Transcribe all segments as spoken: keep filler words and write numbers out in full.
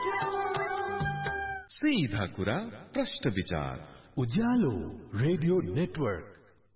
सीधा कुरा प्रश्न विचार उज्यालो रेडियो नेटवर्क।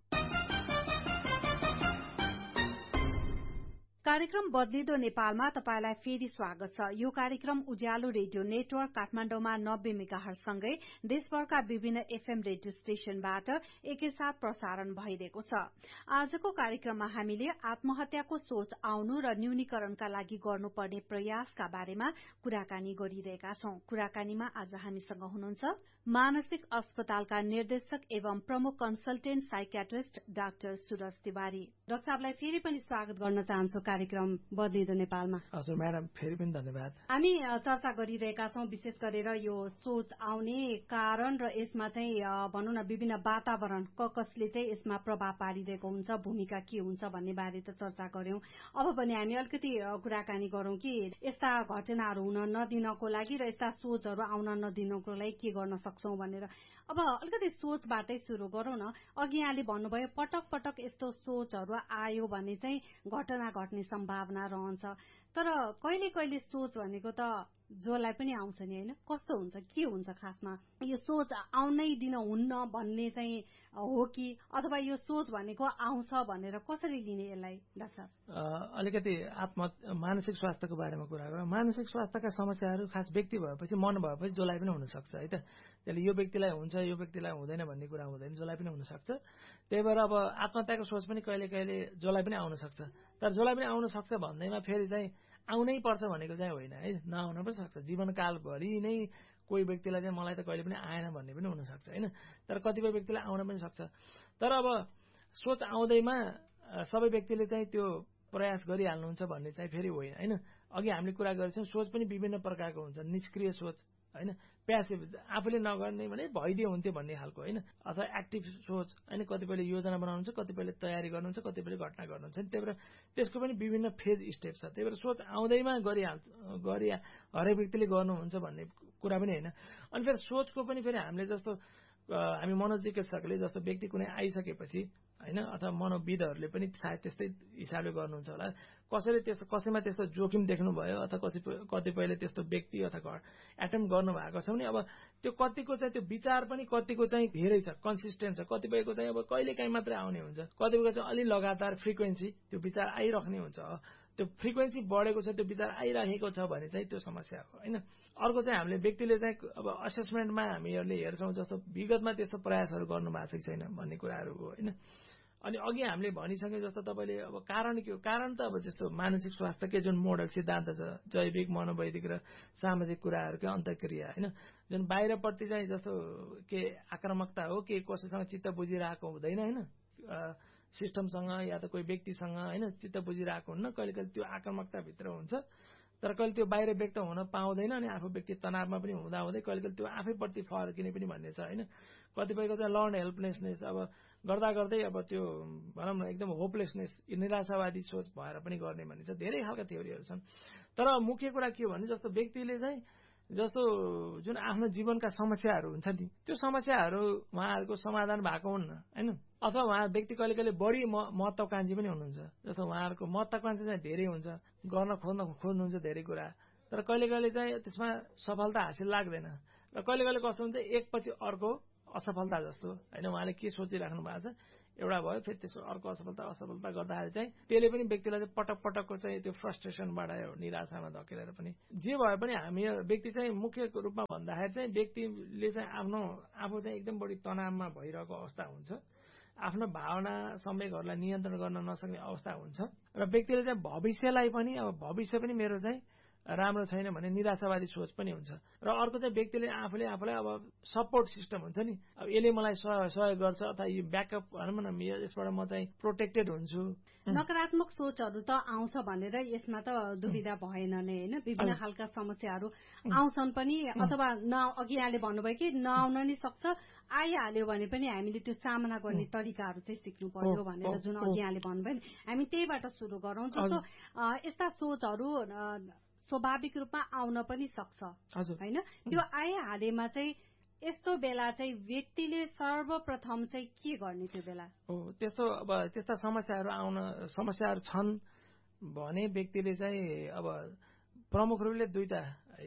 कार्यक्रम बदलिदो नेपालमा तपाईलाई फेरि स्वागत छ। यो कार्यक्रम उज्यालो रेडियो नेटवर्क काठमाडौँमा नब्बे मेगाहर्ज सँगै देशभरका विभिन्न एफएम रेडियो स्टेशनबाट एकैसाथ प्रसारण भइरहेको छ। आजको कार्यक्रममा हामीले आत्महत्याको सोच आउनु र न्यूनीकरणका लागि गर्नुपर्ने प्रयासका बारेमा कुराकानी गरिरहेका छौं। कुराकानीमा आज हामीसँग हुनुहुन्छ मानसिक अस्पतालका निर्देशक एवं प्रमुख consultant psychiatrist doctor Suraj Tiwari. Doctor साहबलाई फेरि पनि स्वागत गर्न चाहन्छु कार्यक्रम बदलिदो नेपालमा। हजुर म्याडम, फेरि पनि धन्यवाद। हामी चर्चा गरिरहेका छौं विशेष गरेर यो सोच आउने कारण र यसमा चाहिँ भनौं न विभिन्न वातावरण कसले चाहिँ यसमा प्रभाव पारिरहेको हुन्छ, भूमिका के हुन्छ भन्ने बारे त चर्चा गर्यौं। अब पनि हामी अलिकति कुराकानी गरौं कि यस्ता घटनाहरू हुन नदिनको लागि र यस्ता सोचहरू आउन नदिनको लागि के गर्न सक्छौं भनेर। अब अलिकति सोचबाटै सुरु गरौं न। अघि यहाँले भन्नुभयो पटक पटक यस्तो सोचहरू आयो भने चाहिँ घटना घट्ने सम्भावना रहन्छ, तर कहिले कहिले सोच भनेको त जसलाई पनि आउँछ नि, होइन? कस्तो हुन्छ, के हुन्छ खासमा? यो सोच आउनै दिन हुन्न भन्ने चाहिँ हो कि अथवा यो सोच भनेको आउँछ भनेर कसरी लिने यसलाई डाक्टर साहब? अलिकति आत्म मानसिक स्वास्थ्यको बारेमा कुरा गरौँ। मानसिक स्वास्थ्यका समस्याहरू खास व्यक्ति भएपछि, मन भएपछि जसलाई पनि हुनसक्छ है त। त्यसले यो व्यक्तिलाई हुन्छ, यो व्यक्तिलाई हुँदैन भन्ने कुरा हुँदैन, जसलाई पनि हुनसक्छ। त्यही भएर अब आत्महत्याको सोच पनि कहिले कहिले जसलाई पनि आउन सक्छ। तर जसलाई पनि आउन सक्छ भन्दैमा फेरि चाहिँ आउनै पर्छ भनेको चाहिँ होइन है, नआउन पनि सक्छ। जीवनकालभरि नै कोही व्यक्तिलाई चाहिँ मलाई त कहिले पनि आएन भन्ने पनि हुनसक्छ होइन। तर कतिपय व्यक्तिलाई आउन पनि सक्छ। तर अब सोच आउँदैमा सबै व्यक्तिले चाहिँ त्यो प्रयास गरिहाल्नुहुन्छ भन्ने चाहिँ फेरि होइन होइन। अघि हामीले कुरा गरेछौँ, सोच पनि विभिन्न प्रकारको हुन्छ। निष्क्रिय सोच होइन, प्यासिभ आफूले नगर्ने भने भइदियो हुन्थ्यो भन्ने खालको होइन, अथवा एक्टिभ सोच होइन। कतिपयले योजना बनाउनुहुन्छ, कतिपयले तयारी गर्नुहुन्छ, कतिपयले घटना गर्नुहुन्छ। त्यही भएर त्यसको पनि विभिन्न फेज स्टेप छ। त्यही भएर सोच आउँदैमा गरिहाल्छ गरि हरेक व्यक्तिले गर्नुहुन्छ भन्ने कुरा पनि होइन। अनि फेरि सोचको पनि फेरि हामीले जस्तो हामी मनोचिकित्सकले जस्तो व्यक्ति कुनै आइसकेपछि होइन, अथवा मनोविदहरूले पनि सायद त्यस्तै हिसाबले गर्नुहुन्छ होला। कसैले त्यस्तो कसैमा त्यस्तो जोखिम देख्नुभयो अथवा कतिपय कतिपयले त्यस्तो व्यक्ति अथवा एटेम्प गर्नुभएको छ भने अब त्यो कतिको चाहिँ त्यो विचार पनि कतिको चाहिँ धेरै छ, कन्सिस्टेन्ट छ। कतिपयको चाहिँ अब कहिले काहीँ मात्रै आउने हुन्छ, कतिपयको चाहिँ अलि लगातार फ्रिक्वेन्सी त्यो विचार आइराख्ने हुन्छ। त्यो फ्रिक्वेन्सी बढेको छ, त्यो विचार आइरहेको छ भने चाहिँ त्यो समस्या हो होइन। अर्को चाहिँ हामीले व्यक्तिले चाहिँ अब असेसमेन्टमा हामीहरूले हेर्छौँ जस्तो विगतमा त्यस्तो प्रयासहरू गर्नु भएको छ कि छैन भन्ने कुराहरू हो होइन। अनि अघि हामीले भनिसके जस्तो तपाईँले अब कारण के हो, कारण त अब जस्तो मानसिक स्वास्थ्यकै जुन मोडल सिद्धान्त छ, जैविक मनोवैदिक र सामाजिक कुराहरूकै अन्तर्क्रिया होइन, जुन बाहिरपट्टि चाहिँ जस्तो के आक्रामकता हो, के कसैसँग चित्त बुझिरहेको हुँदैन होइन, सिस्टमसँग या त कोही व्यक्तिसँग होइन चित्त बुझिरहेको हुन्न, कहिले कहिले त्यो आक्रामकताभित्र हुन्छ। तर कहिले त्यो बाहिर व्यक्त हुन पाउँदैन अनि आफू व्यक्ति तनावमा पनि हुँदा हुँदै कहिले कहिले त्यो आफैप्रति फर्किने पनि भन्ने छ होइन। कतिपयको चाहिँ लर्न हेल्पलेसनेस अब गर्दा गर्दै अब त्यो भनौँ न एकदम होपलेसनेस, निराशावादी सोच भएर पनि गर्ने भन्ने छ। धेरै खालका थ्योरीहरू छन्। तर मुख्य कुरा के हो भने जस्तो व्यक्तिले चाहिँ जस्तो जुन आफ्नो जीवनका समस्याहरू हुन्छ नि, त्यो समस्याहरू उहाँहरूको समाधान भएको हुन्न होइन। अथवा उहाँ व्यक्ति कहिले कहिले बढी महत्त्वकांक्षी पनि हुनुहुन्छ। जस्तो उहाँहरूको महत्त्वकांक्षी चाहिँ धेरै हुन्छ, गर्न खोज्न खोज्नुहुन्छ धेरै कुरा, तर कहिले कहिले चाहिँ त्यसमा सफलता हासिल लाग्दैन। र कहिले कहिले कस्तो हुन्छ एकपछि अर्को असफलता जस्तो होइन, उहाँले के सोचिराख्नु भएको छ एउटा भयो, फेरि त्यसको अर्को असफलता असफलता गर्दाखेरि चाहिँ त्यसले पनि व्यक्तिलाई चाहिँ पटक पटकको चाहिँ त्यो फ्रस्ट्रेसन बढायो, निराशामा धकेलेर पनि। जे भए पनि हामी व्यक्ति चाहिँ मुख्य रूपमा भन्दाखेरि चाहिँ व्यक्तिले चाहिँ आफ्नो आफू चाहिँ एकदम बढी तनावमा भइरहेको अवस्था हुन्छ, आफ्नो भावना संवेगहरूलाई नियन्त्रण गर्न नसक्ने अवस्था हुन्छ। र व्यक्तिले चाहिँ भविष्यलाई पनि अब भविष्य पनि मेरो चाहिँ राम्रो छैन भने निराशावादी सोच पनि हुन्छ। र अर्को चाहिँ व्यक्तिले आफूले आफूलाई अब सपोर्ट सिस्टम हुन्छ नि, अब यसले मलाई सहयोग गर्छ अथवा यो ब्याकअप भनौँ न, यसबाट म चाहिँ प्रोटेक्टेड हुन्छु। नकारात्मक सोचहरू त आउँछ भनेर यसमा त दुविधा भएन नै होइन। विभिन्न खालका समस्याहरू आउँछन् पनि, अथवा न अघि यहाँले भन्नुभयो कि नआउन नि सक्छ, आइहाल्यो भने पनि हामीले त्यो सामना गर्ने तरिकाहरू चाहिँ सिक्नु पर्यो भनेर जुन अघि यहाँले भन्नुभयो नि, हामी त्यहीबाट सुरु गरौँ। जस्तो यस्ता सोचहरू स्वाभाविक रूपमा आउन पनि सक्छ होइन। त्यो आइहालेमा चाहिँ यस्तो बेला चाहिँ व्यक्तिले सर्वप्रथम चाहिँ के गर्ने त्यो बेला? हो त्यस्तो अब त्यस्ता समस्याहरू आउन समस्याहरू छन् भने व्यक्तिले चाहिँ अब प्रमुख रूपले दुईटा है,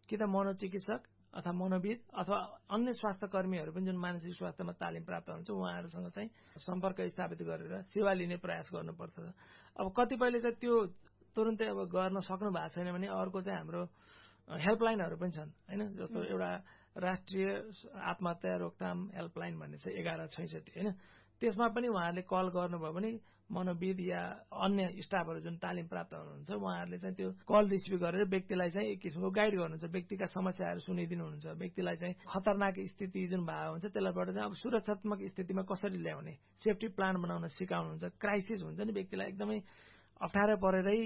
कि त मनोचिकित्सक अथवा मनोविद अथवा अन्य स्वास्थ्य कर्मीहरू पनि जुन मानसिक स्वास्थ्यमा तालिम प्राप्त हुन्छ उहाँहरूसँग चाहिँ सम्पर्क स्थापित गरेर सेवा लिने प्रयास गर्नुपर्छ। अब कतिपयले चाहिँ त्यो तुरुन्तै अब गर्न सक्नु भएको छैन भने अर्को चाहिँ हाम्रो हेल्पलाइनहरू पनि छन् होइन, जस्तो एउटा राष्ट्रिय आत्महत्या रोकथाम हेल्पलाइन भन्ने चाहिँ एघार छैसठी होइन, त्यसमा पनि उहाँहरूले कल गर्नुभयो भने मनोविद या अन्य स्टाफहरू जुन तालिम प्राप्त हुनुहुन्छ उहाँहरूले चाहिँ त्यो कल रिसिभ गरेर व्यक्तिलाई चाहिँ एक किसिमको गाइड गर्नुहुन्छ, व्यक्तिका समस्याहरू सुनिदिनुहुन्छ, व्यक्तिलाई चाहिँ खतरनाक स्थिति जुन भएको हुन्छ त्यसलाईबाट चाहिँ अब सुरक्षात्मक स्थितिमा कसरी ल्याउने सेफ्टी प्लान बनाउन सिकाउनुहुन्छ। क्राइसिस हुन्छ नि व्यक्तिलाई एकदमै अप्ठ्यारो परेरै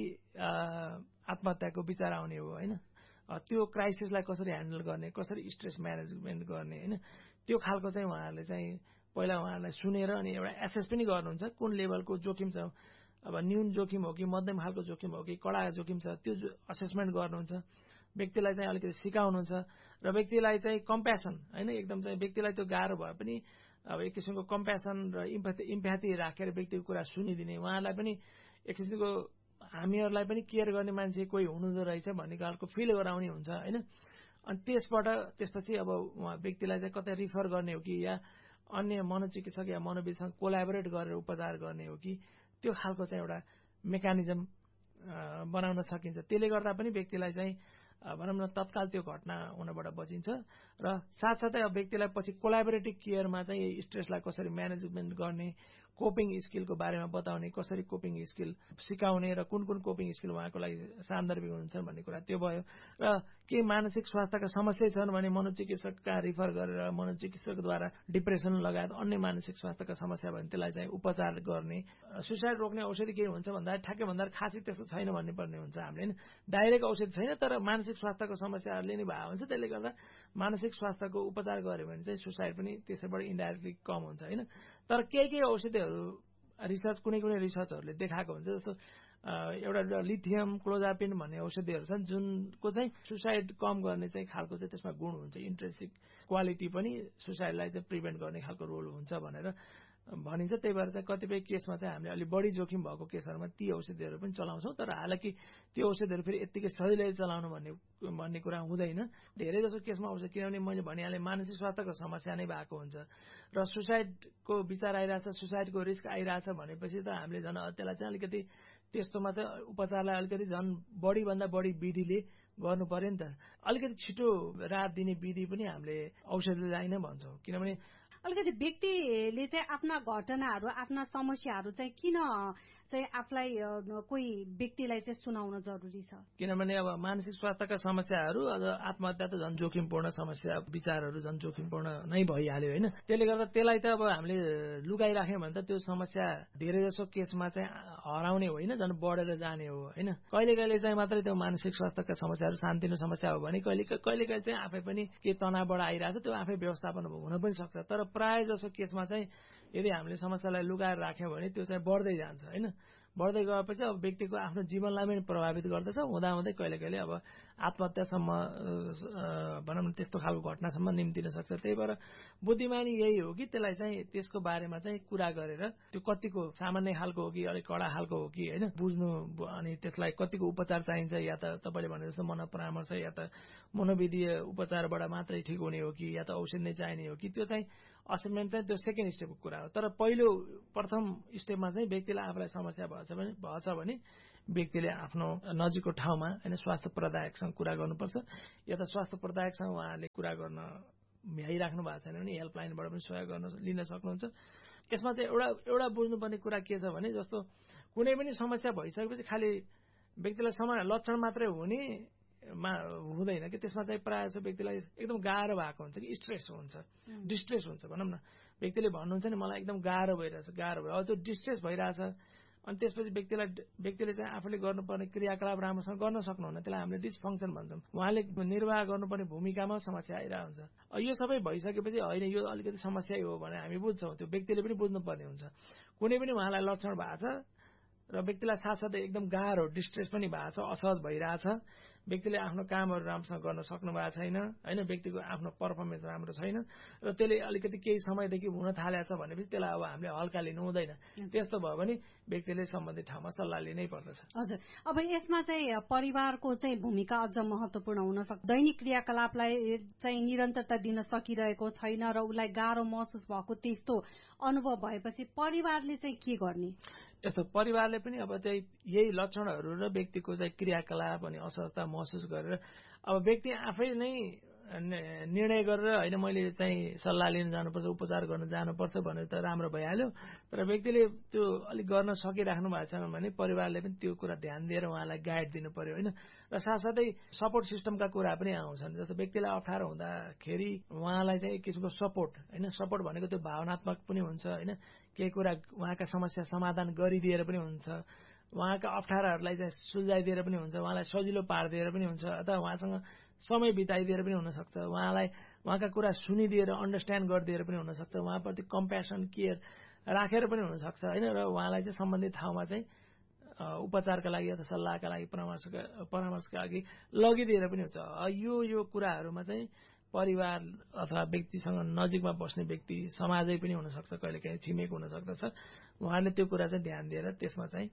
आत्महत्याको विचार आउने हो होइन, त्यो क्राइसिसलाई कसरी ह्यान्डल गर्ने, कसरी स्ट्रेस म्यानेजमेन्ट गर्ने होइन, त्यो खालको चाहिँ उहाँहरूले चाहिँ पहिला उहाँहरूलाई सुनेर अनि एउटा एसेस पनि गर्नुहुन्छ कुन लेभलको जोखिम छ, अब न्यून जोखिम हो कि मध्यम खालको जोखिम हो कि कडा जोखिम छ त्यो असेसमेन्ट गर्नुहुन्छ, व्यक्तिलाई चाहिँ अलिकति सिकाउनुहुन्छ र व्यक्तिलाई चाहिँ कम्प्यासन होइन एकदम चाहिँ व्यक्तिलाई त्यो गाह्रो भए पनि अब एक किसिमको कम्प्यासन र इम्प्याथी इम्प्याथी राखेर व्यक्तिको कुरा सुनिदिने, उहाँलाई पनि एक किसिमको हामीहरूलाई पनि केयर गर्ने मान्छे कोही हुनुहुँदो रहेछ भन्ने खालको फिल गराउने हुन्छ होइन। अनि त्यसबाट त्यसपछि अब उहाँ व्यक्तिलाई चाहिँ कतै रिफर गर्ने हो कि या अन्य मनोचिकित्सक या मनोविदसँग कोलाबोरेट गरेर उपचार गर्ने हो कि त्यो खालको चाहिँ एउटा मेकानिजम बनाउन सकिन्छ। त्यसले गर्दा पनि व्यक्तिलाई चाहिँ भनौँ न तत्काल त्यो घटना हुनबाट बचिन्छ र साथसाथै अब व्यक्तिलाई पछि कोलाबोरेटिभ केयरमा चाहिँ स्ट्रेसलाई कसरी म्यानेजमेन्ट गर्ने, कोपिङ स्किलको बारेमा बताउने, कसरी कोपिङ स्किल सिकाउने र कुन कुन कोपिङ स्किल उहाँको लागि सान्दर्भिक हुन्छ भन्ने कुरा त्यो भयो। र केही मानसिक स्वास्थ्यका समस्या छन् भने मनोचिकित्सकका रिफर गरेर मनोचिकित्सकद्वारा डिप्रेसन लगायत अन्य मानसिक स्वास्थ्यका समस्या भने त्यसलाई चाहिँ उपचार गर्ने। सुसाइड रोक्ने औषधि के हुन्छ भन्दा ठ्याक्कै भन्दा खासै त्यस्तो छैन भन्ने पर्ने हुन्छ हामीले होइन, डाइरेक्ट औषधि छैन तर मानसिक स्वास्थ्यको समस्याहरूले नै भएको हुन्छ, त्यसले गर्दा मानसिक स्वास्थ्यको उपचार गर्यो भने चाहिँ सुसाइड पनि त्यसैबाट इन्डाइरेक्टली कम हुन्छ होइन। तर केही केही औषधिहरू रिसर्च कुनै कुनै रिसर्चहरूले देखाएको हुन्छ, जस्तो एउटा लिथियम क्लोजापिन भन्ने औषधिहरू छन् जुनको चाहिँ सुसाइड कम गर्ने चाहिँ खालको चाहिँ त्यसमा गुण हुन्छ, इन्ट्रेन्सिक क्वालिटी पनि सुसाइडलाई चाहिँ प्रिभेन्ट गर्ने खालको रोल हुन्छ भनेर भनिन्छ। त्यही भएर चाहिँ कतिपय केसमा चाहिँ हामीले अलिक बढी जोखिम भएको केसहरूमा ती औषधिहरू पनि चलाउँछौँ, तर हालाकि त्यो औषधिहरू फेरि यत्तिकै सजिलै चलाउनु भन्ने भन्ने कुरा हुँदैन। धेरै जसो केसमा आउँछ किनभने मैले भनिहालेँ मानसिक स्वास्थ्यको समस्या नै भएको हुन्छ र सुसाइडको विचार आइरहेछ, सुसाइडको रिस्क आइरहेछ भनेपछि त हामीले झन् त्यसलाई चाहिँ अलिकति त्यस्तोमा चाहिँ उपचारलाई अलिकति झन् बढीभन्दा बढी विधिले गर्नु पर्यो नि त। अलिकति छिटो राहत दिने विधि पनि हामीले औषधिलाई नै भन्छौँ, किनभने अलिकति व्यक्तिले चाहिँ आफ्ना घटनाहरू आफ्ना समस्याहरू चाहिँ किन चाहिँ आफूलाई कोही व्यक्तिलाई चाहिँ सुनाउन जरुरी छ? किनभने अब मानसिक स्वास्थ्यका समस्याहरू अझ आत्महत्या त झन् जोखिमपूर्ण समस्या, विचारहरू झन् जोखिमपूर्ण नै भइहाल्यो होइन। त्यसले गर्दा त्यसलाई त अब हामीले लुगाइराख्यौँ भने त त्यो समस्या धेरै जसो केसमा चाहिँ हराउने होइन, झन् बढेर जाने हो होइन। कहिले कहिले चाहिँ मात्रै त्यो मानसिक स्वास्थ्यका समस्याहरू सानोतिनो समस्या हो भने कहिले कहिले कहिले चाहिँ आफै पनि के तनावबाट आइरहेको छ त्यो आफै व्यवस्थापन हुन पनि सक्छ, तर प्राय जसो केसमा चाहिँ यदि हामीले समस्यालाई लुगाएर राख्यौँ भने त्यो चाहिँ बढ्दै जान्छ होइन। बढ्दै गएपछि अब व्यक्तिको आफ्नो जीवनलाई पनि प्रभावित गर्दछ, हुँदाहुँदै कहिले कहिले अब आत्महत्यासम्म भनौँ न त्यस्तो खालको घटनासम्म निम्तिन सक्छ। त्यही भएर बुद्धिमानी यही हो कि त्यसलाई चाहिँ त्यसको बारेमा चाहिँ कुरा गरेर त्यो कतिको सामान्य खालको हो कि अलिक कडा खालको हो कि होइन बुझ्नु, अनि त्यसलाई कतिको उपचार चाहिन्छ या त तपाईँले भने जस्तो मनोपरामर्श या त मनोविधीय उपचारबाट मात्रै ठिक हुने हो कि या त औषध नै चाहिने हो कि, त्यो चाहिँ असेसमेन्ट चाहिँ त्यो सेकेन्ड स्टेपको कुरा हो। तर पहिलो प्रथम स्टेपमा चाहिँ व्यक्तिलाई आफूलाई समस्या भएछ भने भएछ भने व्यक्तिले आफ्नो नजिकको ठाउँमा होइन स्वास्थ्य प्रदायकसँग कुरा गर्नुपर्छ, या त स्वास्थ्य प्रदायकसँग उहाँहरूले कुरा गर्न भ्याइराख्नु भएको छैन भने हेल्पलाइनबाट पनि सहयोग गर्न लिन सक्नुहुन्छ। यसमा चाहिँ एउटा एउटा बुझ्नुपर्ने कुरा के छ भने जस्तो कुनै पनि समस्या भइसकेपछि खालि व्यक्तिलाई समय लक्षण मात्रै हुने मा हुँदैन कि, त्यसमा चाहिँ प्रायः जस्तो व्यक्तिलाई एकदम गाह्रो भएको हुन्छ कि स्ट्रेस हुन्छ, डिस्ट्रेस हुन्छ भनौँ न। व्यक्तिले भन्नुहुन्छ नि मलाई एकदम गाह्रो भइरहेछ गाह्रो भयो, अब त्यो डिस्ट्रेस भइरहेछ अनि त्यसपछि व्यक्तिलाई व्यक्तिले चाहिँ आफूले गर्नुपर्ने क्रियाकलाप राम्रोसँग गर्न सक्नुहुन्न, त्यसलाई हामीले डिसफङ्क्सन भन्छौँ। उहाँले निर्वाह गर्नुपर्ने भूमिकामा समस्या आइरहेको हुन्छ। यो सबै भइसकेपछि होइन यो अलिकति समस्या हो भने हामी बुझ्छौँ, त्यो व्यक्तिले पनि बुझ्नुपर्ने हुन्छ। कुनै पनि उहाँलाई लक्षण भएको छ र व्यक्तिलाई साथसाथै एकदम गाह्रो डिस्ट्रेस पनि भएको छ, असहज भइरहेछ, व्यक्तिले आफ्नो कामहरू राम्रोसँग गर्न सक्नु भएको छैन होइन, व्यक्तिको आफ्नो पर्फर्मेन्स राम्रो छैन र त्यसले अलिकति केही समयदेखि हुन थालेको छ भनेपछि त्यसलाई अब हामीले हल्का लिनु हुँदैन। त्यस्तो भयो भने व्यक्तिले सम्बन्धित ठाउँमा सल्लाह लिनै पर्दछ। हजुर, अब यसमा चाहिँ परिवारको चाहिँ भूमिका अझ महत्त्वपूर्ण हुन सक्छ। दैनिक क्रियाकलापलाई चाहिँ निरन्तरता दिन सकिरहेको छैन र उसलाई गाह्रो महसुस भएको त्यस्तो अनुभव भएपछि परिवारले चाहिँ के गर्ने? यस्तो परिवारले पनि अब चाहिँ यही लक्षणहरू र व्यक्तिको चाहिँ क्रियाकलाप अनि असहजता महसुस गरेर अब व्यक्ति आफै नै निर्णय गरेर होइन मैले चाहिँ सल्लाह लिन जानुपर्छ, उपचार गर्न जानुपर्छ भनेर त राम्रो भइहाल्यो, तर व्यक्तिले त्यो अलिक गर्न सकिराख्नु भएको छैन भने परिवारले पनि त्यो कुरा ध्यान दिएर उहाँलाई गाइड दिनु पर्यो होइन। र साथसाथै सपोर्ट सिस्टमका कुरा पनि आउँछन्। जस्तो व्यक्तिलाई अप्ठ्यारो हुँदाखेरि उहाँलाई चाहिँ एक किसिमको सपोर्ट होइन, सपोर्ट भनेको त्यो भावनात्मक पनि हुन्छ होइन, केही कुरा उहाँका समस्या समाधान गरिदिएर पनि हुन्छ, उहाँका अप्ठ्याराहरूलाई चाहिँ सुल्झाइदिएर पनि हुन्छ, उहाँलाई सजिलो पारिदिएर पनि हुन्छ, अथवा उहाँसँग समय बिताइदिएर पनि हुनसक्छ, उहाँलाई उहाँका कुरा सुनिदिएर अन्डरस्ट्यान्ड गरिदिएर पनि हुनसक्छ, उहाँप्रति कम्प्यासन केयर राखेर पनि हुनसक्छ होइन। र उहाँलाई चाहिँ सम्बन्धित ठाउँमा चाहिँ उपचारका लागि अथवा सल्लाहका लागि परामर्शका परामर्शका लागि लगिदिएर पनि हुन्छ। यो यो कुराहरूमा चाहिँ परिवार अथवा व्यक्तिसँग नजिकमा बस्ने व्यक्ति, समाजै पनि हुनसक्छ, कहिलेकाहीँ छिमेक हुन सक्दछ, उहाँले त्यो कुरा चाहिँ ध्यान दिएर त्यसमा चाहिँ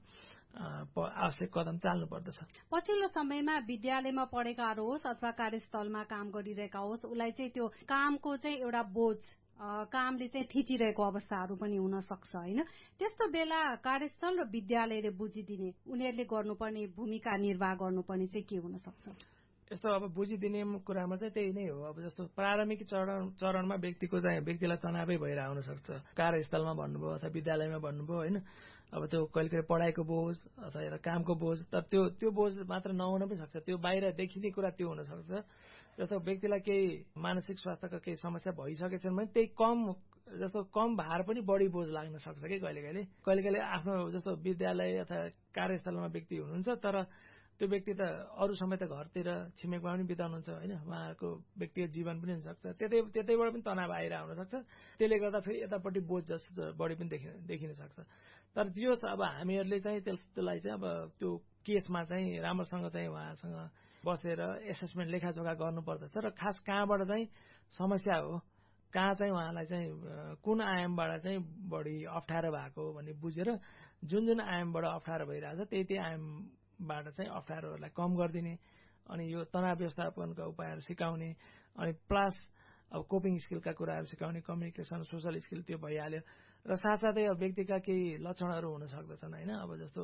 आवश्यक कदम चाल्नु पर्दछ। पछिल्लो समयमा विद्यालयमा पढेकाहरू होस् अथवा कार्यस्थलमा काम गरिरहेका होस्, उसलाई चाहिँ त्यो कामको चाहिँ एउटा बोझ कामले चाहिँ थिचिरहेको अवस्थाहरू पनि हुन सक्छ होइन। त्यस्तो बेला कार्यस्थल र विद्यालयले बुझिदिने, उनीहरूले गर्नुपर्ने भूमिका निर्वाह गर्नुपर्ने चाहिँ के हुन सक्छ? यस्तो अब बुझिदिने कुरामा चाहिँ त्यही नै हो। अब जस्तो प्रारम्भिक चरण चरणमा व्यक्तिको चाहिँ व्यक्तिलाई तनावै भइरहेको हुनसक्छ, कार्यस्थलमा भन्नुभयो अथवा विद्यालयमा भन्नुभयो होइन। अब त्यो कहिले कहिले पढाइको बोझ अथवा एउटा कामको बोझ, तर त्यो त्यो बोझ मात्र नहुन पनि सक्छ, त्यो बाहिर देखिने कुरा त्यो हुनसक्छ। जस्तो व्यक्तिलाई केही मानसिक स्वास्थ्यका केही समस्या भइसकेछन् भने त्यही कम जस्तो कम भार पनि बढी बोझ लाग्न सक्छ कि कहिले कहिले कहिले कहिले आफ्नो जस्तो विद्यालय अथवा कार्यस्थलमा व्यक्ति हुनुहुन्छ, तर त्यो व्यक्ति त अरू समय त घरतिर छिमेकमा पनि बिताउनुहुन्छ होइन, उहाँको व्यक्तिगत जीवन पनि हुनसक्छ, त्यतै त्यतैबाट पनि तनाव आइरहेको हुनसक्छ। त्यसले गर्दा फेरि यतापट्टि बोझ जस्तो बढी पनि देखिन देखिन सक्छ। तर जो अब हामीहरूले चाहिँ त्यसलाई चाहिँ अब त्यो केसमा चाहिँ राम्रोसँग चाहिँ उहाँसँग बसेर एसेसमेन्ट लेखाजोखा गर्नुपर्दछ र खास कहाँबाट चाहिँ समस्या हो, कहाँ चाहिँ उहाँलाई चाहिँ कुन आयामबाट चाहिँ बढी अप्ठ्यारो भएको भन्ने बुझेर जुन जुन आयामबाट अप्ठ्यारो भइरहेछ त्यही त्यही आयाम बाट चाहिँ अप्ठ्यारोहरूलाई कम गरिदिने अनि यो तनाव व्यवस्थापनका उपायहरू सिकाउने अनि प्लस अब कोपिङ स्किलका कुराहरू सिकाउने, कम्युनिकेसन सोसल स्किल त्यो भइहाल्यो। र साथसाथै अब व्यक्तिका केही लक्षणहरू हुन सक्दछन् होइन, अब जस्तो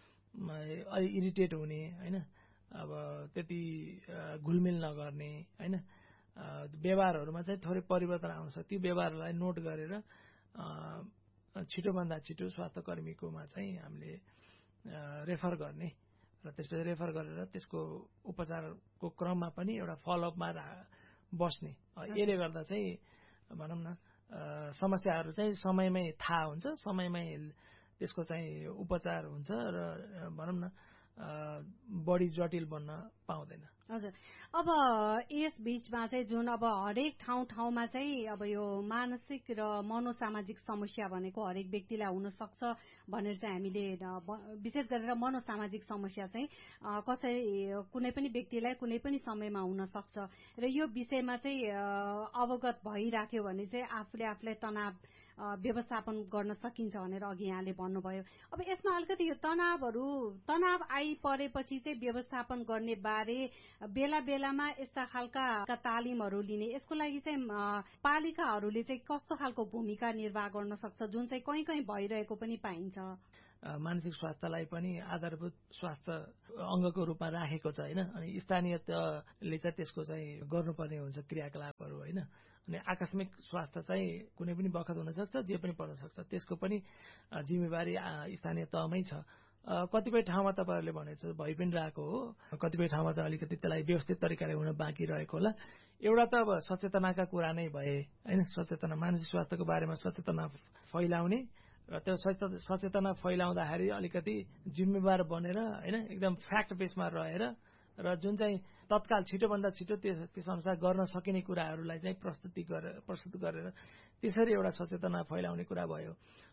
अलि इरिटेट हुने होइन, अब त्यति घुलमिल नगर्ने होइन, व्यवहारहरूमा चाहिँ थोरै परिवर्तन आउँछ, ती व्यवहारहरूलाई नोट गरेर छिटोभन्दा छिटो स्वास्थ्य कर्मीकोमा चाहिँ हामीले रेफर गर्ने र त्यसपछि रेफर गरेर त्यसको उपचारको क्रममा पनि एउटा फलोअपमा बस्ने। यसले गर्दा चाहिँ भनौँ न समस्याहरू चाहिँ समयमै थाहा हुन्छ, समयमै त्यसको चाहिँ उपचार हुन्छ र भनौँ न बढी जटिल बन्न पाउँदैन। हजुर, अब यस बीचमा चाहिँ जुन अब हरेक ठाउँ ठाउँमा चाहिँ अब यो मानसिक र मनोसामाजिक समस्या भनेको हरेक व्यक्तिलाई हुन सक्छ भनेर चाहिँ हामीले विशेष गरेर मनोसामाजिक समस्या चाहिँ कसै कुनै पनि व्यक्तिलाई कुनै पनि समयमा हुन सक्छ र यो विषयमा चाहिँ अवगत भइराख्यो भने चाहिँ आफूले आफूलाई तनाव व्यवस्थापन गर्न सकिन्छ भनेर अघि यहाँले भन्नुभयो। अब यसमा अलिकति यो तनावहरू तनाव आइपरेपछि चाहिँ व्यवस्थापन गर्ने बारे बेला बेलामा यस्ता खालका तालिमहरू लिने, यसको लागि चाहिँ पालिकाहरूले चाहिँ कस्तो खालको भूमिका निर्वाह गर्न सक्छ जुन चाहिँ कहीँ कहीँ भइरहेको पनि पाइन्छ? मानसिक स्वास्थ्यलाई पनि आधारभूत स्वास्थ्य अङ्गको रूपमा राखेको छ होइन, अनि स्थानीयले चाहिँ त्यसको चाहिँ गर्नुपर्ने हुन्छ क्रियाकलापहरू होइन। अनि आकस्मिक स्वास्थ्य चाहिँ कुनै पनि बखत हुनसक्छ, जे पनि पर्न सक्छ, त्यसको पनि जिम्मेवारी स्थानीय तहमै छ। कतिपय ठाउँमा तपाईँहरूले भनेको भइ पनि रहेको हो, कतिपय ठाउँमा चाहिँ अलिकति त्यसलाई व्यवस्थित तरिकाले हुन बाँकी रहेको होला। एउटा त अब सचेतनाका कुरा नै भए होइन, सचेतना मानसिक स्वास्थ्यको बारेमा सचेतना फैलाउने र त्यो सचेतना फैलाउँदाखेरि अलिकति जिम्मेवार बनेर होइन एकदम फ्याक्ट बेसमा रहेर र जुन चाहिँ तत्काल छिटोभन्दा छिटो त्यस त्यस अनुसार गर्न सकिने कुराहरूलाई चाहिँ प्रस्तुति गरेर प्रस्तुत गरेर त्यसरी एउटा सचेतना फैलाउने कुरा भयो।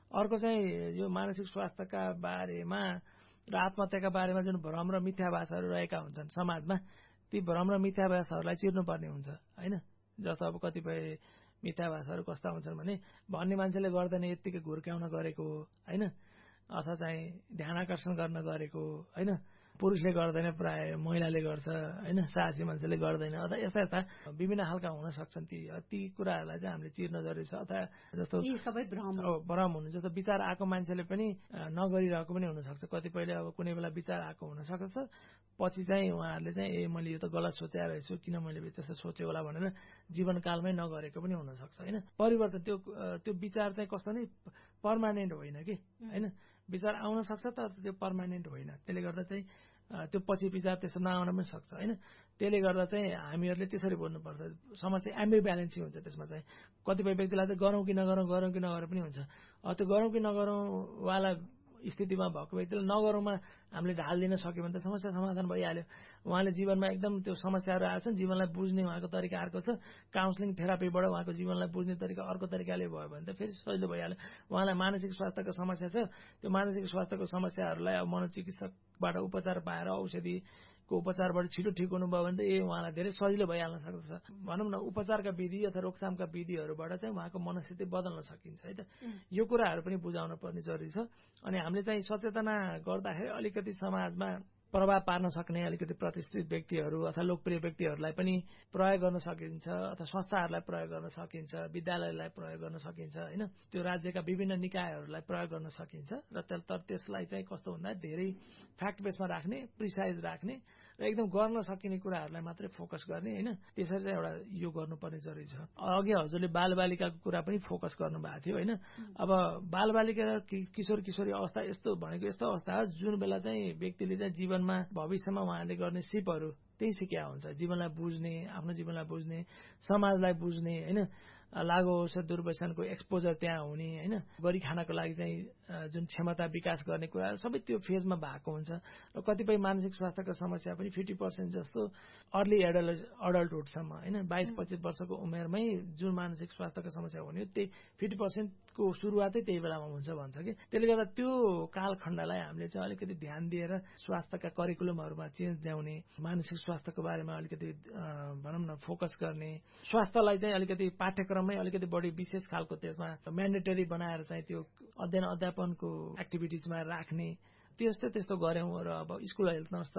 अर्को चाहिँ यो मानसिक स्वास्थ्यका बारेमा र आत्महत्याका बारेमा जुन भ्रम र मिथ्याभासहरू रहेका हुन्छन् समाजमा, ती भ्रम र मिथ्याभासहरूलाई चिर्नुपर्ने हुन्छ होइन। जस्तो अब कतिपय मिथ्याभासहरू कस्ता हुन्छन् भने भन्ने मान्छेले गर्दैन यत्तिकै घुर्क्याउन गरेको होइन, अथवा चाहिँ ध्यान आकर्षण गर्न गरेको होइन, पुरुषले गर्दैन प्राय महिलाले गर्छ होइन, साहसी मान्छेले गर्दैन, अथवा यस्ता यस्ता विभिन्न खालका हुन सक्छन्। ती ती कुराहरूलाई चाहिँ हामीले चिर्न जरुरी छ। अथवा जस्तो सबै भ्रम भ्रम हुनु, जस्तो विचार आएको मान्छेले पनि नगरिरहेको पनि हुनसक्छ। कतिपयले अब कुनै बेला विचार आएको हुनसक्छ, पछि चाहिँ उहाँहरूले चाहिँ ए मैले यो त गलत सोचेर रहेछु, किन मैले त्यस्तो सोचेँ होला भनेर जीवनकालमै नगरेको पनि हुनसक्छ होइन। परिवर्तन त्यो त्यो विचार चाहिँ कस्तो नि पर्मानेन्ट होइन कि होइन, विचार आउन सक्छ तर त्यो पर्मानेन्ट होइन। त्यसले गर्दा चाहिँ त्यो पछि विचार त्यसो नआउन पनि सक्छ होइन। त्यसले गर्दा चाहिँ हामीहरूले त्यसरी बोल्नुपर्छ। समस्या एम्बिभ्यालेन्सी हुन्छ त्यसमा चाहिँ। कतिपय व्यक्तिलाई चाहिँ गरौँ कि नगरौँ गरौँ कि नगरौँ पनि हुन्छ। त्यो गरौँ कि नगरौँ वाला स्थितिमा भएको व्यक्तिले नगरौँमा हामीले ढालिदिन सक्यो भने त समस्या समाधान भइहाल्यो। उहाँले जीवनमा एकदम त्यो समस्याहरू आएछन्, जीवनलाई बुझ्ने उहाँको तरिका अर्को छ, काउन्सिलिङ थेरापीबाट उहाँको जीवनलाई बुझ्ने तरिका अर्को तरिकाले भयो भने त फेरि सजिलो भइहाल्यो। उहाँलाई मानसिक स्वास्थ्यको समस्या छ, त्यो मानसिक स्वास्थ्यको समस्याहरूलाई अब मनोचिकित्सकबाट उपचार पाएर औषधिको उपचारबाट छिटो ठिक हुनुभयो भने त ए उहाँलाई धेरै सजिलो भइहाल्न सक्छ। भनौँ न उपचारका विधि अथवा रोकथामका विधिहरूबाट चाहिँ उहाँको मनस्थिति बदल्न सकिन्छ है त। यो कुराहरू पनि बुझाउन पर्ने जरुरी छ। अनि हामीले चाहिँ सचेतना गर्दाखेरि अलिकति समाजमा प्रभाव पार्न सक्ने अलिकति प्रतिष्ठित व्यक्तिहरू अथवा लोकप्रिय व्यक्तिहरूलाई पनि प्रयोग गर्न सकिन्छ, अथवा संस्थाहरूलाई प्रयोग गर्न सकिन्छ, विद्यालयलाई प्रयोग गर्न सकिन्छ होइन। त्यो राज्यका विभिन्न निकायहरूलाई प्रयोग गर्न सकिन्छ। र तर त्यसलाई चाहिँ कस्तो भन्दा धेरै फ्याक्ट बेसमा राख्ने, प्रिसाइज राख्ने र एकदम गर्न सकिने कुराहरूलाई मात्रै फोकस गर्ने होइन। त्यसरी चाहिँ एउटा यो गर्नुपर्ने जरुरी छ। अघि हजुरले बालबालिकाको कुरा पनि फोकस गर्नुभएको थियो होइन। अब बालबालिका र किशोर किशोरी अवस्था यस्तो भनेको यस्तो अवस्था हो जुन बेला चाहिँ व्यक्तिले चाहिँ जीवनमा भविष्यमा उहाँले गर्ने सिपहरू त्यही सिक्या हुन्छ। जीवनलाई बुझ्ने, आफ्नो जीवनलाई बुझ्ने, समाजलाई बुझ्ने होइन, लागु औषध दुर्व्यसनको एक्सपोजर त्यहाँ हुने होइन, गरी खानको लागि चाहिँ जुन क्षमता विकास गर्ने कुरा सबै त्यो फेजमा भएको हुन्छ। र कतिपय मानसिक स्वास्थ्यको समस्या पनि फिफ्टी पर्सेन्ट जस्तो अर्ली एडल अडल्टहुडसम्म होइन, बाइस पच्चिस वर्षको उमेरमै जुन मानसिक स्वास्थ्यको समस्या हुने त्यही फिफ्टी पर्सेन्टको सुरुवातै त्यही बेलामा हुन्छ भन्छ कि। त्यसले गर्दा त्यो कालखण्डलाई हामीले चाहिँ अलिकति ध्यान दिएर स्वास्थ्यका करिकुलमहरूमा चेन्ज ल्याउने, मानसिक स्वास्थ्यको बारेमा अलिकति भनौँ न फोकस गर्ने, स्वास्थ्यलाई चाहिँ अलिकति पाठ्यक्रममै अलिकति बढी विशेष खालको त्यसमा म्यान्डेटरी बनाएर चाहिँ त्यो अध्ययन अध्यापनको एक्टिभिटिजमा राख्ने, त्यस्तो त्यस्तो गऱ्यौँ। र अब स्कुल हेल्थ नर्स त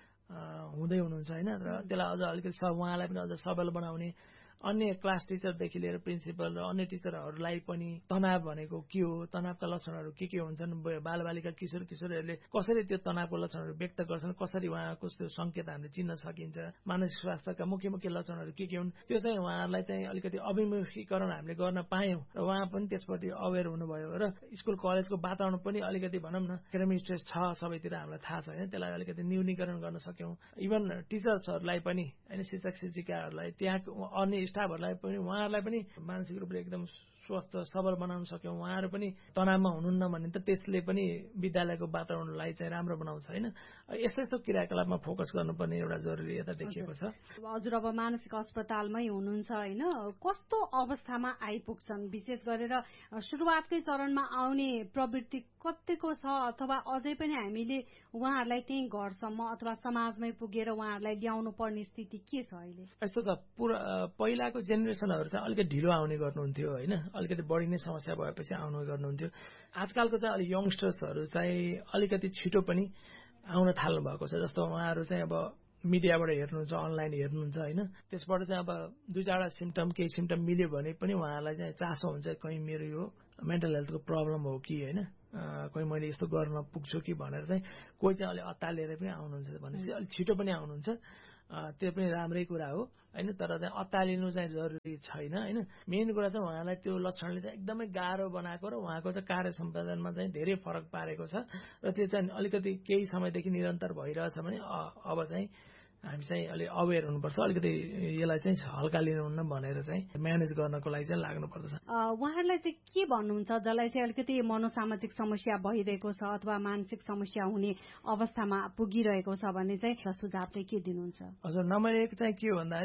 हुँदै हुनुहुन्छ होइन, र त्यसलाई अझ अलिकति सब उहाँलाई पनि अझ सबल बनाउने, अन्य क्लास टिचरदेखि लिएर प्रिन्सिपल र अन्य टिचरहरूलाई पनि तनाव भनेको के हो, तनावका लक्षणहरू के के हुन्छन्, बालबालिका किशोर किशोरीहरूले कसरी त्यो तनावको लक्षणहरू व्यक्त गर्छन्, कसरी उहाँको त्यो सङ्केत हामीले चिन्न सकिन्छ, मानसिक स्वास्थ्यका मुख्य मुख्य लक्षणहरू के के हुन्, त्यो चाहिँ उहाँहरूलाई चाहिँ अलिकति अभिमुखीकरण हामीले गर्न पायौँ र उहाँ पनि त्यसपट्टि अवेर हुनुभयो। र स्कुल कलेजको वातावरण पनि अलिकति भनौँ न एकाडेमिक स्ट्रेस छ सबैतिर हामीलाई थाहा छ होइन, त्यसलाई अलिकति न्यूनीकरण गर्न सक्यौँ। इभन टिचर्सहरूलाई पनि होइन, शिक्षक शिक्षिकाहरूलाई, त्यहाँ अन्य स्टाफहरूलाई पनि उहाँहरूलाई पनि मानसिक रूपले एकदम स्वस्थ सबल बनाउन सक्यौँ। उहाँहरू पनि तनावमा हुनुहुन्न भने त त्यसले पनि विद्यालयको वातावरणलाई चाहिँ राम्रो बनाउँछ होइन। यस्तो यस्तो क्रियाकलापमा फोकस गर्नुपर्ने एउटा जरुरी यता देखिएको छ। हजुर अब मानसिक अस्पतालमै हुनुहुन्छ होइन, कस्तो अवस्थामा आइपुग्छन्? विशेष गरेर सुरुवातकै चरणमा आउने प्रवृत्ति कतिको छ, अथवा अझै पनि हामीले उहाँहरूलाई त्यही घरसम्म अथवा समाजमै पुगेर उहाँहरूलाई ल्याउनु पर्ने स्थिति के छ अहिले? यस्तो छ, पुरा पहिलाको जेनेरेसनहरू चाहिँ अलिकति ढिलो आउने गर्नुहुन्थ्यो होइन, अलिकति बढी नै समस्या भएपछि आउनु गर्नुहुन्थ्यो। आजकलको चाहिँ अलिक यङ्स्टर्सहरू चाहिँ अलिकति छिटो पनि आउन थाल्नु भएको छ। जस्तो उहाँहरू चाहिँ अब मिडियाबाट हेर्नुहुन्छ, अनलाइन हेर्नुहुन्छ होइन, त्यसबाट चाहिँ अब दुई चारवटा सिम्टम केही सिम्टम मिल्यो भने पनि उहाँहरूलाई चाहिँ चासो हुन्छ कहीँ मेरो यो मेन्टल हेल्थको प्रब्लम हो कि होइन, कोही मैले यस्तो गर्न पुग्छु कि भनेर चाहिँ कोही चाहिँ अलिक अत्तालिएर पनि आउनुहुन्छ भनेपछि अलिक छिटो पनि आउनुहुन्छ। त्यो पनि राम्रै कुरा हो होइन, तर चाहिँ अत्तालिनु चाहिँ जरुरी छैन होइन। मेन कुरा चाहिँ उहाँलाई त्यो लक्षणले चाहिँ एकदमै गाह्रो बनाएको र उहाँको चाहिँ कार्य सम्पादनमा चाहिँ धेरै फरक पारेको छ र त्यो चाहिँ अलिकति केही समयदेखि निरन्तर भइरहेछ भने अब चाहिँ हामी चाहिँ अलिक अवेर हुनुपर्छ, अलिकति यसलाई चाहिँ हल्का लिनुहुन्न भनेर चाहिँ म्यानेज गर्नको लागि चाहिँ लाग्नुपर्दछ। उहाँहरूलाई चाहिँ के भन्नुहुन्छ जसलाई चाहिँ अलिकति मनोसामाजिक समस्या भइरहेको छ अथवा मानसिक समस्या हुने अवस्थामा पुगिरहेको छ भने चाहिँ सुझाव चाहिँ के दिनुहुन्छ? हजुर, नम्बर एक चाहिँ के हो भन्दाखेरि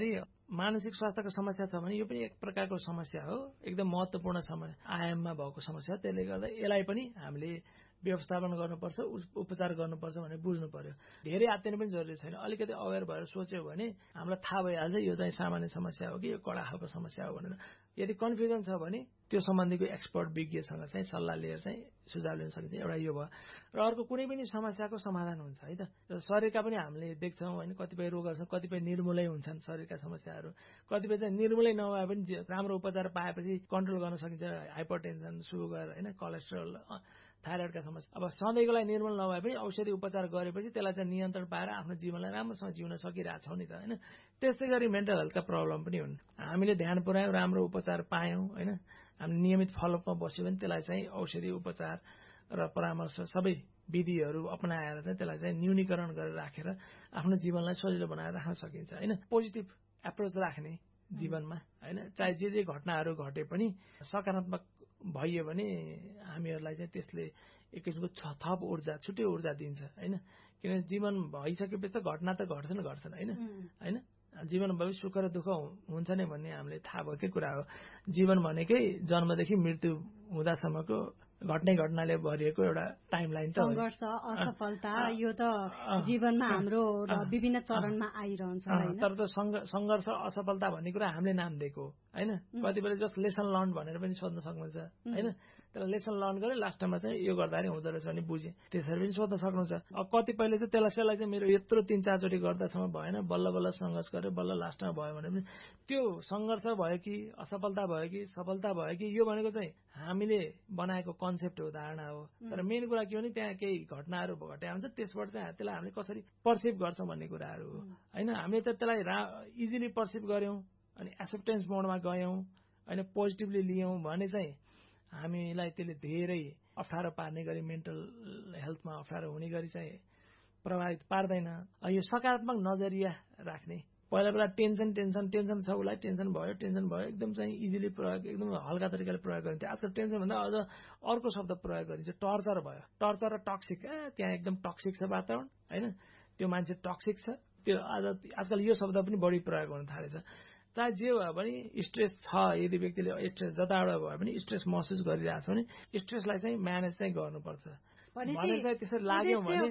मानसिक स्वास्थ्यको समस्या छ भने यो पनि एक प्रकारको समस्या हो, एकदम महत्त्वपूर्ण समस्या आयाममा भएको समस्या। त्यसले गर्दा यसलाई पनि हामीले व्यवस्थापन गर्नुपर्छ, उपचार गर्नुपर्छ भनेर बुझ्नु पर्यो। धेरै आत्तिनु पनि जरुरी छैन, अलिकति अवेर भएर सोच्यो भने हामीलाई थाहा भइहाल्छ यो चाहिँ सामान्य समस्या हो कि यो कडा खालको समस्या हो भनेर। यदि कन्फ्युजन छ भने त्यो सम्बन्धीको एक्सपर्ट विज्ञसँग चाहिँ सल्लाह लिएर चाहिँ सुझाव लिन सकिन्छ। एउटा यो भयो। र अर्को कुनै पनि समस्याको समाधान हुन्छ है त। शरीरका पनि हामीले देख्छौँ होइन, कतिपय रोगहरू छन्, कतिपय निर्मूलै हुन्छन् शरीरका समस्याहरू, कतिपय चाहिँ निर्मूलै नभए पनि राम्रो उपचार पाएपछि कन्ट्रोल गर्न सकिन्छ। हाइपरटेन्सन, सुगर होइन, कोलेस्ट्रोल, थाइरोइडका समस्या। अब सधैँको लागि निर्मूल नभए पनि औषधि उपचार गरेपछि त्यसलाई चाहिँ नियन्त्रण पाएर आफ्नो जीवनलाई राम्रोसँग जिउन सकिरहेछौँ नि त होइन। त्यस्तै गरी मेन्टल हेल्थका प्रब्लम पनि हुन्। हामीले ध्यान पुर्यायौँ, राम्रो उपचार पायौँ होइन, हामी नियमित फलोअपमा बस्यो भने त्यसलाई चाहिँ औषधि उपचार र परामर्श सबै विधिहरू अपनाएर चाहिँ त्यसलाई चाहिँ न्यूनीकरण गरेर राखेर आफ्नो जीवनलाई सजिलो बनाएर राख्न सकिन्छ होइन। पोजिटिभ एप्रोच राख्ने जीवनमा होइन, चाहे जे जे घटनाहरू घटे पनि सकारात्मक भइयो भने हामीहरूलाई चाहिँ त्यसले एक किसिमको थप ऊर्जा, छुट्टै ऊर्जा दिन्छ होइन। किनभने जीवन भइसकेपछि त घटना त घट्छन् घट्छन् होइन होइन। जीवन भएपछि सुख र दुःख हुन्छ नै भन्ने हामीले थाहा भएकै कुरा हो। जीवन भनेकै जन्मदेखि मृत्यु हुँदासम्मको घट्ने घटनाले भरिएको एउटा टाइमलाइन त हो। संघर्ष, असफलता यो त जीवनमा हाम्रो विभिन्न चरणमा आइरहन्छ हैन। तर त संघर्ष, असफलता भन्ने कुरा हामीले नाम दिएको होइन। कतिपय जस्ट लेसन लर्न भनेर पनि सोध्न सक्नुहुन्छ होइन। तर लेसन लर्न गरे लास्टमा चाहिँ यो गर्दाखेरि हुँदो रहेछ भने बुझेँ, त्यसरी पनि सोध्न सक्नुहुन्छ। अब कतिपयले चाहिँ त्यसलाई त्यसलाई चाहिँ मेरो यत्रो तिन चारचोटि गर्दासम्म भएन, बल्ल बल्ल सङ्घर्ष गरेर बल्ल लास्टमा भयो भने पनि त्यो सङ्घर्ष भयो कि असफलता भयो कि सफलता भयो कि यो भनेको चाहिँ हामीले बनाएको कन्सेप्ट हो, धारणा हो। तर मेन कुरा के हो भने त्यहाँ केही घटनाहरू घटे हुन्छ, त्यसबाट चाहिँ त्यसलाई हामीले कसरी पर्सिभ गर्छौँ भन्ने कुराहरू हो होइन। हामीले त त्यसलाई रा इजिली पर्सिभ गऱ्यौँ अनि एक्सेप्टेन्स मोडमा गयौँ होइन, पोजिटिभली लियौँ भने चाहिँ हामीलाई त्यसले धेरै अप्ठ्यारो पार्ने गरी मेन्टल हेल्थमा अप्ठ्यारो हुने गरी चाहिँ प्रभावित पार्दैन। यो सकारात्मक नजरिया राख्ने, पहिला बेला टेन्सन टेन्सन टेन्सन छ उसलाई, टेन्सन भयो टेन्सन भयो एकदम चाहिँ इजिली प्रयोग, एकदम हल्का तरिकाले प्रयोग गरिन्थ्यो। आजकल टेन्सन भन्दा अझ अर्को शब्द प्रयोग गरिन्छ, टर्चर भयो। टर्चर र टक्सिक, ए त्यहाँ एकदम टक्सिक छ वातावरण होइन, त्यो मान्छे टक्सिक छ। त्यो आज आजकल यो शब्द पनि बढी प्रयोग हुन थालेछ। चाहे जे भयो भने स्ट्रेस छ, यदि व्यक्तिले स्ट्रेस जताबाट भयो भने स्ट्रेस महसुस गरिरहेछ भने स्ट्रेसलाई चाहिँ म्यानेज चाहिँ गर्नुपर्छ। भने चाहिँ त्यसरी लाग्यो भने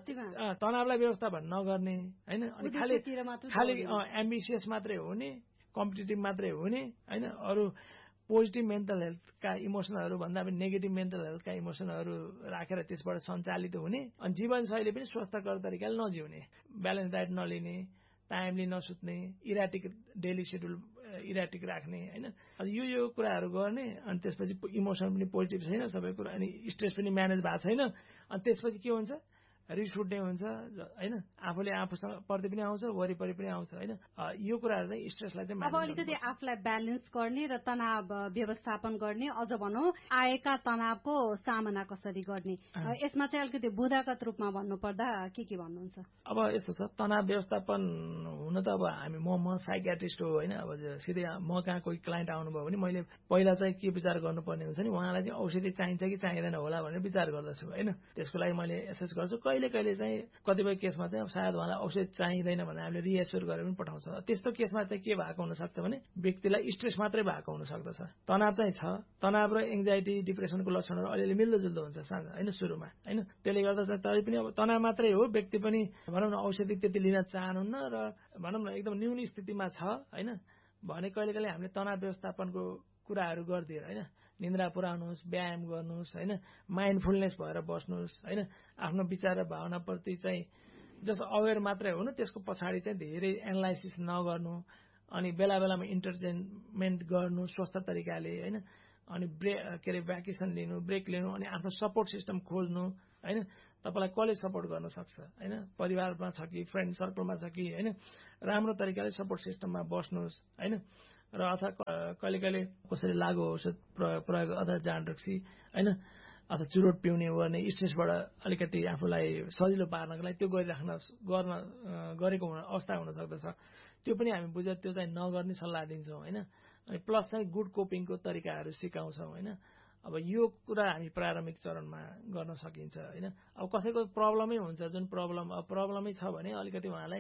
तनावलाई व्यवस्थापन नगर्ने होइन, अनि खालि खालि एम्बिसियस मात्रै हुने, कम्पिटिटिभ मात्रै हुने होइन, अरू पोजिटिभ मेन्टल हेल्थका इमोसनहरू भन्दा पनि नेगेटिभ मेन्टल हेल्थका इमोसनहरू राखेर त्यसबाट सञ्चालित हुने, अनि जीवनशैली पनि स्वस्थकर तरिकाले नजिउने, ब्यालेन्स डायट नलिने, timely नसुत्ने, erratic daily schedule erratic राख्ने होइन। यो यो कुराहरू गर्ने, अनि त्यसपछि इमोसन पनि पोजिटिभ छैन सबै कुरा, अनि स्ट्रेस पनि म्यानेज भएको छैन, अनि त्यसपछि के हुन्छ रिस उठ्ने हुन्छ होइन, आफूले आफूसँग प्रति पनि आउँछ, वरिपरि पनि आउँछ होइन। यो कुराहरू चाहिँ स्ट्रेसलाई चाहिँ अब अलिकति आफूलाई ब्यालेन्स गर्ने र तनाव व्यवस्थापन गर्ने, अझ भनौँ आएका तनावको सामना कसरी गर्ने, यसमा चाहिँ अलिकति बुदागत रूपमा भन्नुपर्दा के के भन्नुहुन्छ? अब यस्तो छ, तनाव व्यवस्थापन हुन त अब हामी म म साइकियाट्रिस्ट हो होइन। अब सिधै म कहाँ कोही क्लाइन्ट आउनुभयो भने मैले पहिला चाहिँ के विचार गर्नुपर्ने हुन्छ नि, उहाँलाई चाहिँ औषधि चाहिन्छ कि चाहिँदैन होला भनेर विचार गर्दछु होइन। त्यसको लागि मैले एसेस गर्छु। कहिले कहिले चाहिँ कतिपय केसमा चाहिँ सायद उहाँलाई औषधि चाहिँदैन भने हामीले रिएस्योर गरेर पनि पठाउँछ। त्यस्तो केसमा चाहिँ के भएको हुनसक्छ भने व्यक्तिलाई स्ट्रेस मात्रै भएको हुनसक्दछ, तनाव चाहिँ छ। तनाव र एङ्जाइटी डिप्रेसनको लक्षणहरू अलिअलि मिल्दोजुल्दो हुन्छ साँझ होइन, सुरुमा होइन। त्यसले गर्दा चाहिँ तरै पनि अब तनाव मात्रै हो, व्यक्ति पनि भनौँ न औषधि त्यति लिन चाहनुहुन्न र भनौँ न एकदम न्यून स्थितिमा छ होइन भने कहिले कहिले हामीले तनाव व्यवस्थापनको कुराहरू गरिदिएर होइन, निन्द्रा पुऱ्याउनुहोस्, व्यायाम गर्नुहोस् होइन, माइन्डफुलनेस भएर बस्नुहोस् होइन, आफ्नो विचार र भावनाप्रति चाहिँ जस अवेर मात्रै हुनु, त्यसको पछाडि चाहिँ धेरै एनालाइसिस नगर्नु, अनि बेला बेलामा इन्टरटेनमेन्ट गर्नु स्वस्थ तरिकाले होइन, अनि ब्रेक के अरे भ्याकेसन लिनु, ब्रेक लिनु, अनि आफ्नो सपोर्ट सिस्टम खोज्नु होइन। तपाईँलाई कसले सपोर्ट गर्न सक्छ होइन, परिवारमा छ कि फ्रेन्ड सर्कलमा छ कि होइन, राम्रो तरिकाले सपोर्ट सिस्टममा बस्नुहोस् होइन। र अथवा कहिले कहिले कसरी लागु औषध प्रयोग प्रयोग अथवा जाँड रक्सी होइन, अथवा चुरोट पिउने गर्ने, स्ट्रेसबाट अलिकति आफूलाई सजिलो पार्नको लागि त्यो गरिराख्न गर्न गरेको अवस्था हुन सक्दछ। त्यो पनि हामी बुझेर त्यो चाहिँ नगर्ने सल्लाह दिन्छौँ होइन। अनि प्लस चाहिँ गुड कोपिङको तरिकाहरू सिकाउँछौँ होइन। अब यो कुरा हामी प्रारम्भिक चरणमा गर्न सकिन्छ होइन। अब कसैको प्रब्लमै हुन्छ, जुन प्रब्लम अब प्रब्लमै छ भने अलिकति उहाँलाई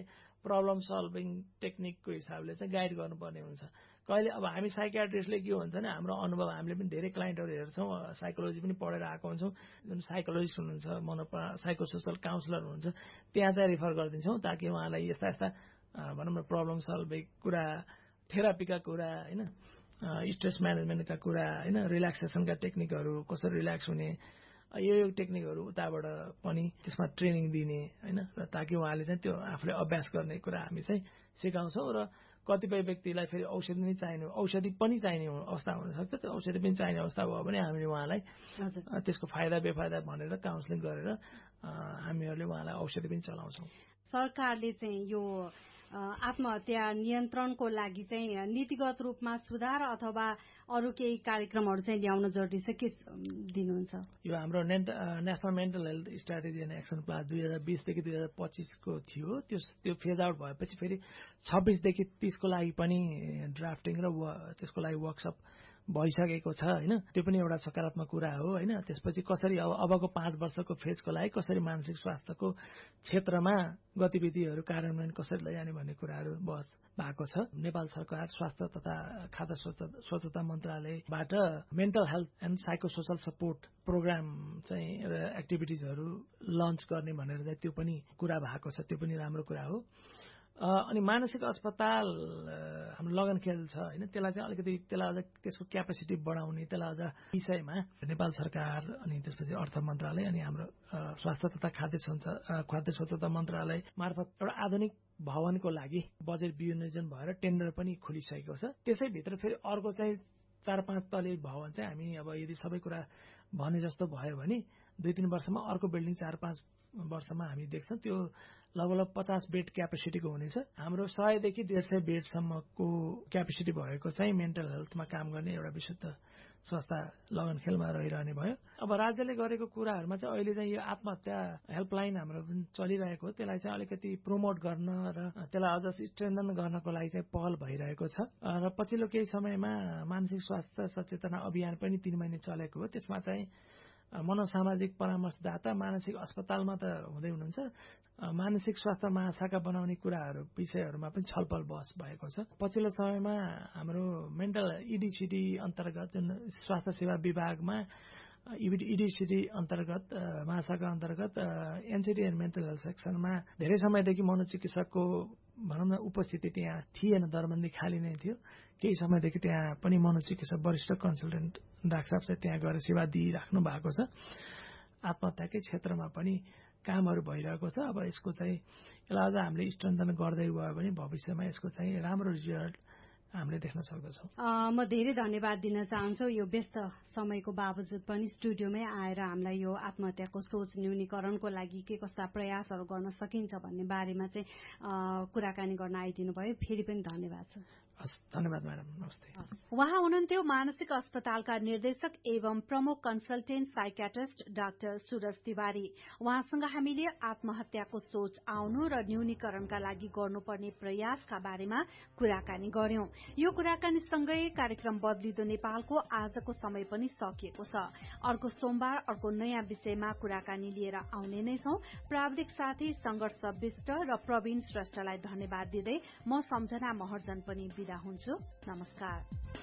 प्रब्लम सल्भिङ टेक्निकको हिसाबले चाहिँ गाइड गर्नुपर्ने हुन्छ। कहिले अब हामी साइकियाट्रिस्टले के हुन्छ भने हाम्रो अनुभव हामीले पनि धेरै क्लाइन्टहरू हेर्छौँ, साइकोलोजी पनि पढेर आएको हुन्छौँ, जुन साइकोलोजिस्ट हुनुहुन्छ, मनो साइको सोसल काउन्सिलर हुनुहुन्छ, त्यहाँ चाहिँ रिफर गरिदिन्छौँ ताकि उहाँलाई यस्ता यस्ता भनौँ न प्रब्लम सल्भिङ कुरा, थेरापीका कुरा, होइन स्ट्रेस म्यानेजमेन्टका कुरा, होइन रिल्याक्सेसनका टेक्निकहरू, कसरी रिल्याक्स हुने, यो यो टेक्निकहरू उताबाट पनि त्यसमा ट्रेनिङ दिने, होइन र ताकि उहाँले चाहिँ त्यो आफूले अभ्यास गर्ने कुरा हामी चाहिँ सिकाउँछौँ। र कतिपय व्यक्तिलाई फेरि औषधि नै चाहिने औषधि पनि चाहिने अवस्था हुनसक्छ, त्यो औषधि पनि चाहिने अवस्था भयो भने हामीले उहाँलाई त्यसको फाइदा बेफाइदा भनेर काउन्सिलिङ गरेर हामीहरूले उहाँलाई औषधि पनि चलाउँछौँ। सरकारले चाहिँ यो आत्महत्या नियन्त्रणको लागि चाहिँ नीतिगत रूपमा सुधार अथवा अरू केही कार्यक्रमहरू चाहिँ ल्याउन जरुरी छ, के दिनुहुन्छ? यो हाम्रो national mental health strategy and action plan दुई हजार बिसदेखि दुई हजार पच्चिसको थियो। त्यो त्यो फेज आउट भएपछि फेरि छब्बिसदेखि तीसको लागि पनि ड्राफ्टिङ र त्यसको लागि वर्कसप भइसकेको छ, होइन त्यो पनि एउटा सकारात्मक कुरा हो, होइन त्यसपछि कसरी अब अबको पाँच वर्षको फेजको लागि कसरी मानसिक स्वास्थ्यको क्षेत्रमा गतिविधिहरू कार्यान्वयन कसरी लैजाने भन्ने कुराहरू बहस भएको छ। नेपाल सरकार स्वास्थ्य तथा खाद्य स्वच्छता मन्त्रालयबाट mental health and psycho social support programme चाहिँ एक्टिभिटिजहरू लन्च गर्ने भनेर चाहिँ त्यो पनि कुरा भएको छ, त्यो पनि राम्रो कुरा हो। अनि मानसिक अस्पताल हाम्रो लगनखेल छ, होइन त्यसलाई चाहिँ अलिकति त्यसलाई अझ त्यसको क्यापेसिटी बढाउने, त्यसलाई अझ विषयमा नेपाल सरकार अनि त्यसपछि अर्थ मन्त्रालय अनि हाम्रो स्वास्थ्य तथा खाद्य खाद्य स्वच्छता मन्त्रालय मार्फत एउटा आधुनिक भवनको लागि बजेट विनियोजन भएर टेन्डर पनि खोलिसकेको छ। त्यसैभित्र फेरि अर्को चाहिँ चार पाँच तले भवन चाहिँ हामी अब यदि सबै कुरा भने जस्तो भयो भने दुई तीन वर्षमा अर्को बिल्डिङ चार पाँच वर्षमा हामी देख्छौँ त्यो लगभग पचास बेड क्यापेसिटीको हुनेछ। हाम्रो सयदेखि डेढ सय बेडसम्मको क्यापेसिटी भएको चाहिँ मेन्टल हेल्थमा काम गर्ने एउटा विशुद्ध संस्था लगनखेलमा रहिरहने भयो। अब राज्यले गरेको कुराहरूमा चाहिँ अहिले चाहिँ यो आत्महत्या हेल्पलाइन हाम्रो जुन चलिरहेको हो त्यसलाई चाहिँ अलिकति प्रमोट गर्न र त्यसलाई अझ स्ट्रेन्थन गर्नको लागि चाहिँ पहल भइरहेको छ। र पछिल्लो केही समयमा मानसिक स्वास्थ्य सचेतना अभियान पनि तीन महिने चलेको हो। त्यसमा चाहिँ मनोसामाजिक परामर्शदाता मानसिक अस्पतालमा त हुँदै हुनुहुन्छ, मानसिक स्वास्थ्य महाशाखा बनाउने कुराहरू विषयहरूमा पनि छलफल बहस भएको छ। पछिल्लो समयमा हाम्रो मेन्टल इडिसिडी अन्तर्गत जुन स्वास्थ्य सेवा विभागमा इडिसिडी अन्तर्गत महाशाखा अन्तर्गत एनसिडी एन्ड मेन्टल हेल्थ सेक्सनमा धेरै समयदेखि मनोचिकित्सकको भनौँ न उपस्थिति त्यहाँ थिएन, दरबन्दी खाली नै थियो। केही समयदेखि त्यहाँ पनि मनोचिकित्सक वरिष्ठ कन्सल्टेन्ट डाक्टर साहब चाहिँ त्यहाँ गएर सेवा दिइराख्नु भएको छ। आत्महत्याकै क्षेत्रमा पनि कामहरू भइरहेको छ। अब यसको चाहिँ यसलाई अझ हामीले स्ट्रेन्थन गर्दै गयो भने भविष्यमा यसको चाहिँ राम्रो रिजल्ट हामीले देख्न सक्दछौँ। म धेरै धन्यवाद दिन चाहन्छु यो व्यस्त समयको बावजुद पनि स्टुडियोमै आएर हामीलाई यो आत्महत्याको सोच न्यूनीकरणको लागि के कस्ता प्रयासहरू गर्न सकिन्छ भन्ने बारेमा चाहिँ कुराकानी गर्न आइदिनु भयो। फेरि पनि धन्यवाद छ। धन्यवाद म्याडम, नमस्ते। उहाँ हुनुहुन्थ्यो मानसिक अस्पतालका निर्देशक एवं प्रमुख consultant psychiatrist doctor Suraj Tiwari. उहाँसँग हामीले आत्महत्याको सोच आउनु र न्यूनीकरणका लागि गर्नुपर्ने प्रयासका बारेमा कुराकानी गर्यौं। यो कुराकानीसँगै कार्यक्रम बदलिदो नेपालको आजको समय पनि सकिएको छ। अर्को सोमबार अर्को नयाँ विषयमा कुराकानी लिएर आउने नै छौं। प्राविधिक साथी संघर्ष विष्ट र प्रवीण श्रेष्ठलाई धन्यवाद दिँदै म सम्झना महर्जन पनि बिदा हुन्छु। नमस्कार।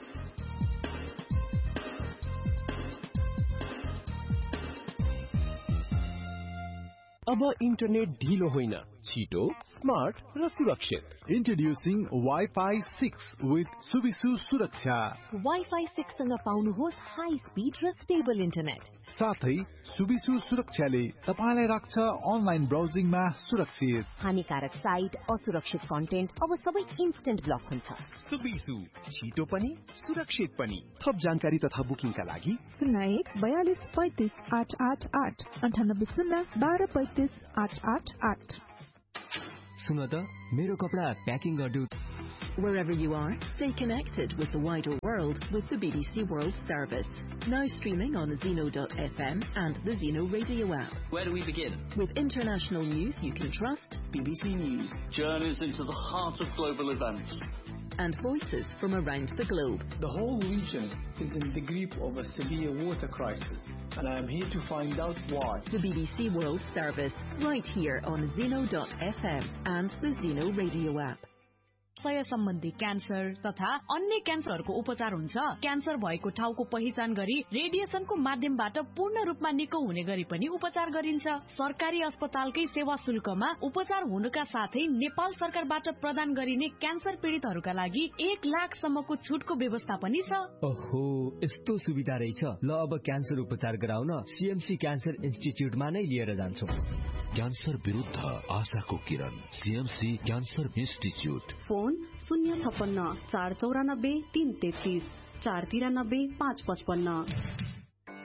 अब इन्टरनेट ढिलो होइन, छिटो, स्मार्ट र सुरक्षित। इन्ट्रोड्युसिङ वाइफाई सिक्स विथ सुविसु सुरक्षा। वाइफाई सिक्स सँग पाउनुहोस् हाई स्पिड र स्टेबल इन्टरनेट। साथै सुविसु सुरक्षाले तपाईलाई राख्छ अनलाइन ब्राउजिङमा सुरक्षित। हानिकारक साइट, असुरक्षित कन्टेन्ट अब सबै इन्स्टेन्ट ब्लक हुन्छ। सुविसु, छिटो पनि सुरक्षित पनि। थप जानकारी तथा बुकिङका लागि शून्य एक बयालिस पैंतिस आठ आठ आठ अन्ठानब्बे शून्य बाह्र पैंतिस आठ आठ आठ। सुन त मेरो कपडा packing गर्दु। Wherever you are, stay connected with the wider world with the B B C World Service. Now streaming on zeno dot f m and the Zeno radio app. Where do we begin? With international news you can trust, B B C News. Journeys into the heart of global events. And voices from around the globe. The whole region is in the grip of a severe water crisis. and I am here to find out why. The B B C World Service, right here on Zeno dot F M and the Zeno Radio app. क्षय सम्बन्धी cancer तथा अन्य क्यान्सरहरूको उपचार हुन्छ। Cancer भएको ठाउँको पहिचान गरी रेडिएसनको माध्यमबाट पूर्ण रूपमा निको हुने गरी पनि उपचार गरिन्छ। सरकारी अस्पतालकै सेवा शुल्कमा उपचार हुनुका साथै नेपाल सरकारबाट प्रदान गरिने क्यान्सर पीडितहरूका लागि एक लाख सम्मको छुटको व्यवस्था पनि छ। ओहो, यस्तो सुविधा रहेछ। ल अब क्यान्सर उपचार गराउन सीएमसी क्यान्सर इन्स्टिट्युटमा नै लिएर जान्छौँ। क्यान्सर विरुद्ध आशाको किरण, सीएमसी क्यान्सर इन्स्टिट्युट। फोन शून्य छप्पन्न चार चौरानब्बे तीन तेत्तीस चार तिरानब्बे पाँच पचपन्न।